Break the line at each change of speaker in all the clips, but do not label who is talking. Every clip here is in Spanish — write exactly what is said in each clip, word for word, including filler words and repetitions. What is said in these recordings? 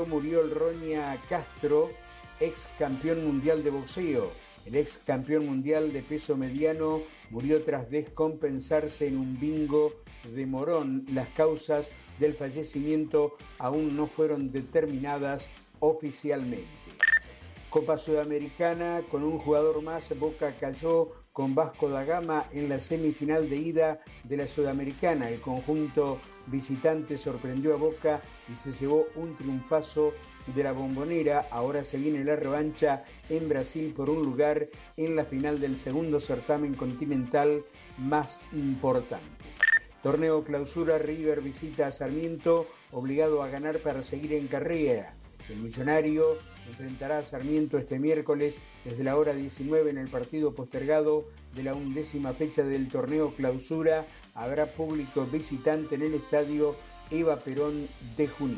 México murió el Roña Castro, ex campeón mundial de boxeo. El ex campeón mundial de peso mediano murió tras descompensarse en un bingo de Morón. Las causas del fallecimiento aún no fueron determinadas oficialmente. Copa Sudamericana, con un jugador más, Boca cayó con Vasco da Gama en la semifinal de ida de la Sudamericana. El conjunto visitante sorprendió a Boca y se llevó un triunfazo de la Bombonera. Ahora se viene la revancha en Brasil por un lugar en la final del segundo certamen continental más importante. Torneo Clausura, River visita a Sarmiento, obligado a ganar para seguir en carrera. El Millonario enfrentará a Sarmiento este miércoles desde la hora diecinueve en el partido postergado de la undécima fecha del Torneo Clausura. Habrá público visitante en el estadio Eva Perón de Junín.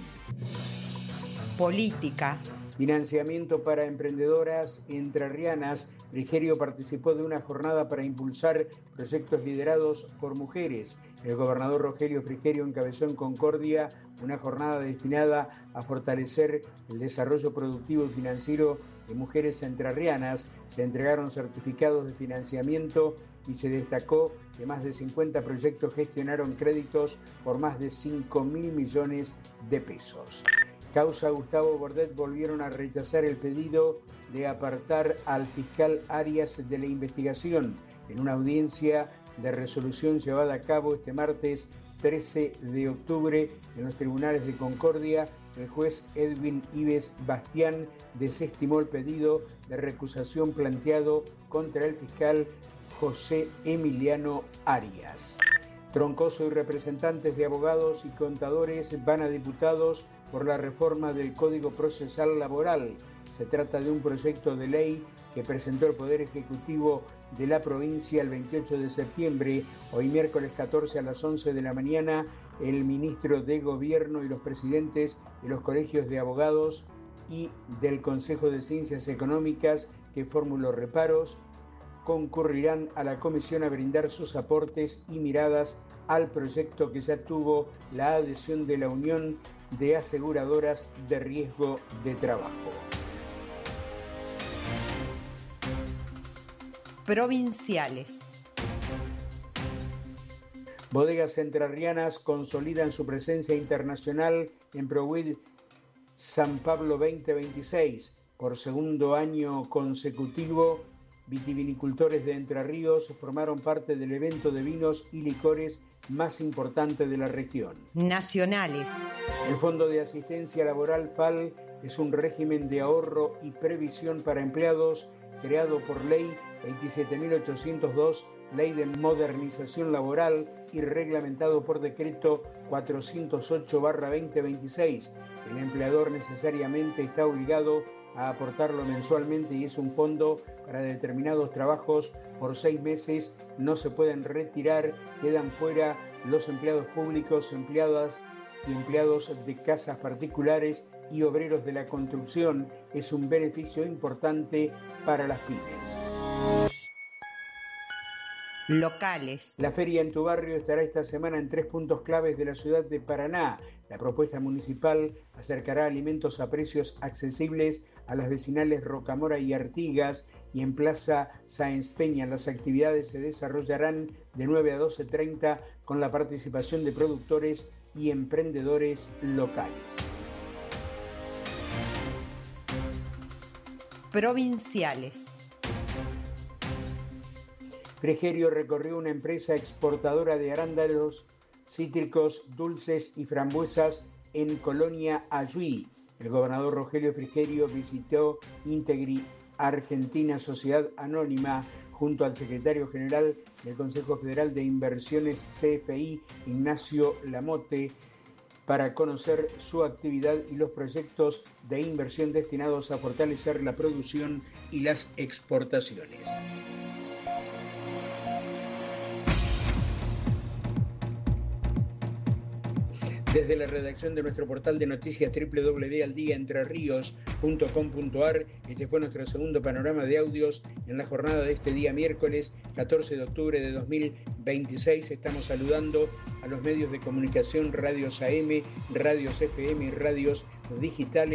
Política.
Financiamiento para emprendedoras entrerrianas. Frigerio participó de una jornada para impulsar proyectos liderados por mujeres. El gobernador Rogelio Frigerio encabezó en Concordia una jornada destinada a fortalecer el desarrollo productivo y financiero de mujeres entrerrianas. Se entregaron certificados de financiamiento y se destacó que más de cincuenta proyectos gestionaron créditos por más de cinco mil millones de pesos. Causa Gustavo Bordet volvieron a rechazar el pedido de apartar al fiscal Arias de la investigación. En una audiencia de resolución llevada a cabo este martes trece de octubre en los tribunales de Concordia, el juez Edwin Ives Bastián desestimó el pedido de recusación planteado contra el fiscal José Emiliano Arias. Troncoso y representantes de abogados y contadores van a diputados por la reforma del Código Procesal Laboral. Se trata de un proyecto de ley que presentó el Poder Ejecutivo de la provincia el veintiocho de septiembre. Hoy miércoles catorce a las once de la mañana, el ministro de Gobierno y los presidentes de los colegios de abogados y del Consejo de Ciencias Económicas que formuló reparos concurrirán a la comisión a brindar sus aportes y miradas al proyecto que ya tuvo la adhesión de la Unión de Aseguradoras de Riesgo de Trabajo.
Provinciales.
Bodegas entrerrianas consolidan su presencia internacional en ProWeed San Pablo veinte veintiséis. Por segundo año consecutivo, vitivinicultores de Entre Ríos formaron parte del evento de vinos y licores más importante de la región.
Nacionales.
El Fondo de Asistencia Laboral F A L es un régimen de ahorro y previsión para empleados creado por Ley veintisiete mil ochocientos dos, Ley de Modernización Laboral, y reglamentado por Decreto cuatrocientos ocho barra veinte veintiséis. El empleador necesariamente está obligado a aportarlo mensualmente y es un fondo para determinados trabajos por seis meses. No se pueden retirar, quedan fuera los empleados públicos, empleadas y empleados de casas particulares y obreros de la construcción. Es un beneficio importante para las pymes.
Locales.
La feria en tu barrio estará esta semana en tres puntos claves de la ciudad de Paraná. La propuesta municipal acercará alimentos a precios accesibles a las vecinales Rocamora y Artigas, y en Plaza Sáenz Peña las actividades se desarrollarán de nueve a doce treinta con la participación de productores y emprendedores locales.
Provinciales.
Frigerio recorrió una empresa exportadora de arándanos, cítricos, dulces y frambuesas en Colonia Ayuí. El gobernador Rogelio Frigerio visitó Integri Argentina Sociedad Anónima junto al secretario general del Consejo Federal de Inversiones C F I, Ignacio Lamote, para conocer su actividad y los proyectos de inversión destinados a fortalecer la producción y las exportaciones. Desde la redacción de nuestro portal de noticias doble u doble u doble u punto al día entre ríos punto com punto a r, este fue nuestro segundo panorama de audios en la jornada de este día miércoles catorce de octubre de dos mil veintiséis. Estamos saludando a los medios de comunicación, radios A M, radios F M y radios digitales.